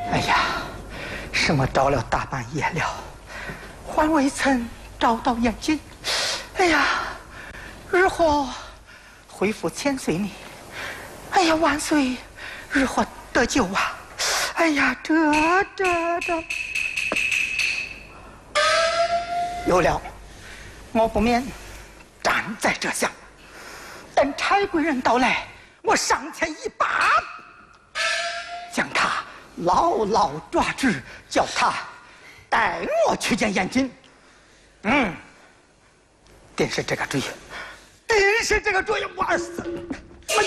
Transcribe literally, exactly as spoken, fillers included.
哎呀，什么着了大半夜了，还未曾找到眼睛。哎呀，日后恢复千岁呢？哎呀，万岁，日后得救啊！哎呀，这这这，有了，我不免站在这下，等差贵人到来，我上前一把，将他牢牢抓住，叫他带我去见燕京。嗯，定是这个主意，定是这个主意，我死了。